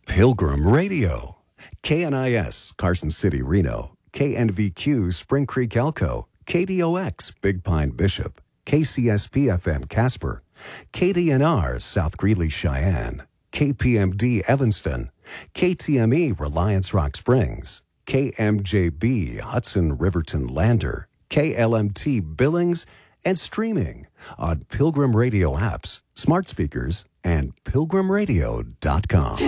Pilgrim Radio. KNIS, Carson City, Reno. KNVQ, Spring Creek, Elko. KDOX, Big Pine, Bishop. KCSP-FM, Casper. KDNR, South Greeley, Cheyenne. KPMD, Evanston. KTME, Reliance Rock Springs. KMJB, Hudson Riverton Lander. KLMT, Billings, and streaming on Pilgrim Radio apps, smart speakers, and pilgrimradio.com.